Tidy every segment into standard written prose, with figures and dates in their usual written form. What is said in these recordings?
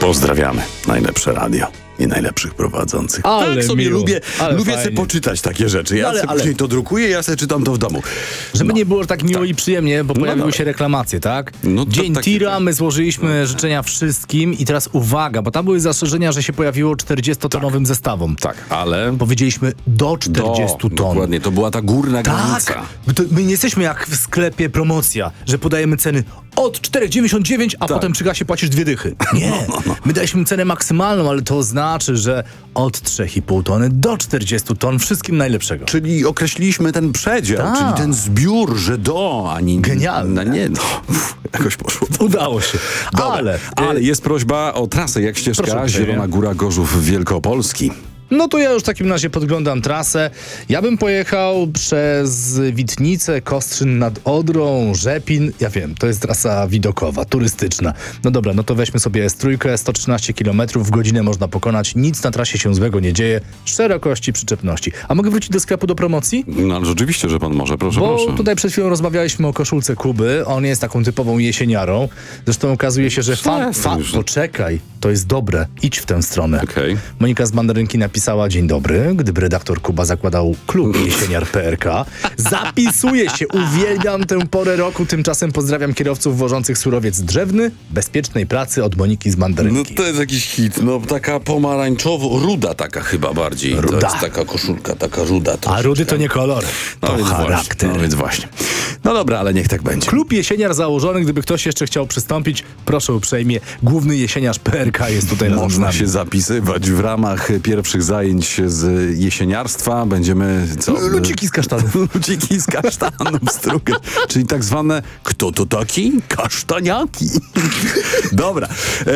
Pozdrawiamy. Najlepsze radio i najlepszych prowadzących. Ale tak sobie miło, lubię fajnie. sobie poczytać takie rzeczy. Ja sobie później to drukuję, ja sobie czytam to w domu. Żeby nie było tak miło i przyjemnie, bo pojawiły się reklamacje, tak? No to Dzień tak- tira, my złożyliśmy życzenia wszystkim i teraz uwaga, bo tam były zastrzeżenia, że się pojawiło 40-tonowym zestawom. Tak, ale... Powiedzieliśmy do 40 ton. Dokładnie, to była ta górna granica. Tak, my nie jesteśmy jak w sklepie promocja, że podajemy ceny od 4,99, a potem przy kasie płacisz 2 dychy. Nie, my daliśmy cenę maksymalną, ale to znaczy, że od 3,5 tony do 40 ton wszystkim najlepszego. Czyli określiliśmy ten przedział, Tak. czyli ten zbiór, że ani... Genialne. Nie, jakoś poszło. Udało się. Dobra, ale jest prośba o trasę, jak ścieżka Proszę uprzejmie. Zielona Góra Gorzów Wielkopolski. No to ja już w takim razie podglądam trasę. Ja bym pojechał przez Witnicę, Kostrzyn nad Odrą, Rzepin. Ja wiem, to jest trasa widokowa, turystyczna. No dobra, no to weźmy sobie S3, 113 km w godzinę można pokonać. Nic na trasie się złego nie dzieje. Szerokości, przyczepności. A mogę wrócić do sklepu do promocji? No ale rzeczywiście, że pan może, proszę, Bo proszę. tutaj przed chwilą rozmawialiśmy o koszulce Kuby. On jest taką typową jesieniarą. Zresztą okazuje się, że poczekaj, to jest dobre. Idź w tę stronę. Okej. Monika z Mandarynki napisała: dzień dobry, gdyby redaktor Kuba zakładał klub Jesieniar PRK. Zapisuję się, uwielbiam tę porę roku, tymczasem pozdrawiam kierowców wożących surowiec drzewny. Bezpiecznej pracy od Moniki z No Mandarynki. to jest jakiś hit, no taka pomarańczowo-ruda taka chyba bardziej. Ruda. To jest taka koszulka, taka ruda. A troszeczkę. rudy to nie kolor, to więc charakter. Właśnie, no więc właśnie. No dobra, ale niech tak będzie. Klub Jesieniar założony, gdyby ktoś jeszcze chciał przystąpić, proszę uprzejmie, główny jesieniarz PRK jest tutaj razem z Można nami. się zapisywać w ramach pierwszych zajęć z jesieniarstwa. Będziemy... Ludziki z kasztanów. Ludziki z kasztanów, strugę. Czyli tak zwane, kto to taki? Kasztaniaki. Dobra.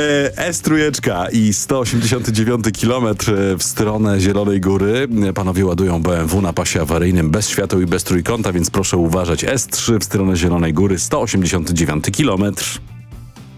S3 i 189 km w stronę Zielonej Góry. Panowie ładują BMW na pasie awaryjnym bez świateł i bez trójkąta, więc proszę uważać. S3 w stronę Zielonej Góry, 189 km.